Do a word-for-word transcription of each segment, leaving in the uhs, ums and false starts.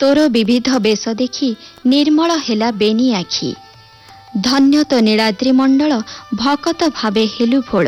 तोर विविध बेश देखि निर्मल हेला बेनी आखि। धन्य तो नीलाद्रि मंडल भकत भावे हेलु भोल।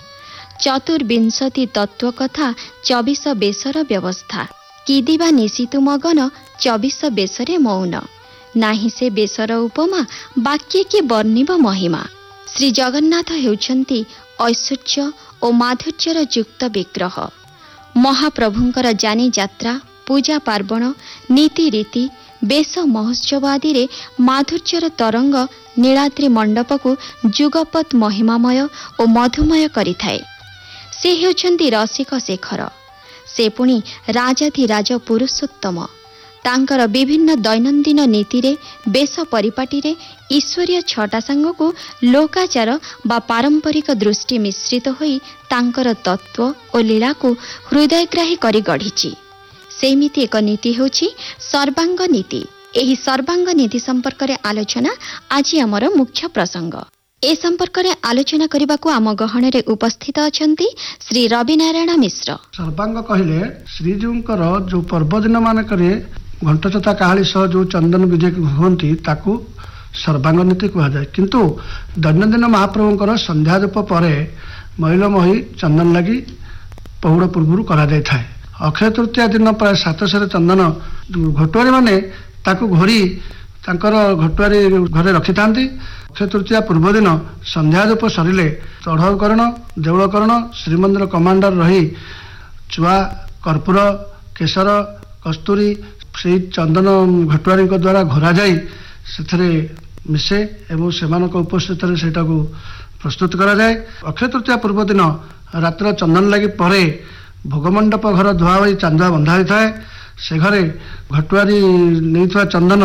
चतुर्विंशति तत्व कथा चौबीस बेशर व्यवस्था। किदिबा निशितु मगन चौबीस बेशरे मौन। नाही से बेशर उपमा वाक्य के वर्णिब महिमा। श्री जगन्नाथ हेउछन्ति ऐश्वर्य और माधुर्यर युक्त विग्रह। महाप्रभुंकर जानी यात्रा, पूजा पार्वण, नीति रीति, बेश महोत्सव आदि रे माधुर्यर तरंग नीलाद्रि मंडप को जुगपत महिमामय और मधुमय करिथाए। से हेउछन्ति रसिक शेखर। से पुणी राजाधिराज पुरुषोत्तम। तांकर विभिन्न दैनन्दिन नीति रे बेश परिपाटी रे ईश्वरीय छटा सांग को लोकाचार बा पारंपरिक दृष्टि मिश्रित होई तांकर तत्व और लीला को हृदयग्राही करी गढ़िछि। सेमिति एक नीति होछि सर्वांग नीति। एही सर्वांग नीति संपर्क रे आलोचना आज आमर मुख्य प्रसंग। ए संपर्क रे आलोचना करबा को आम गहण रे उपस्थित अछंती श्री रवि नारायण मिश्र। सर्वांग कहिले श्रीजीउंकर जो पर्व दिन मानकरे घंटचता काहाली सह जो चंदन विजय हुअन्ति ताकू सर्वांग नीति कहा जाए। किंतु दैनंदिन महाप्रभुंकर संध्या धूप परे महिला मही चंदन लगी पहुड़ पूर्व करा जाय थाए। अक्षय तृतीया दिन प्राय सातशह चंदन घटुआरी माने ताकू घोरी तांकर घटुआरी घरे रखि थांती। अक्षय तृतीया पूर्व दिन संध्या धूप सरिले चढ़ाउकरण देउलकरण श्रीमंदिर कमांडर रही चुआ कर्पूर केसर कस्तूरी से चंदन घटुआरी द्वारा घोरा जाई से मिसे एवं सेमानक उपस्थित सेटा को प्रस्तुत करा जाए। अक्षय तृतीया पूर्व दिन रात्र चंदन लगी परे भोगमंडप घर धुआ होई चांदा बंधा होता है। से घरे घटुआरी नहीं चंदन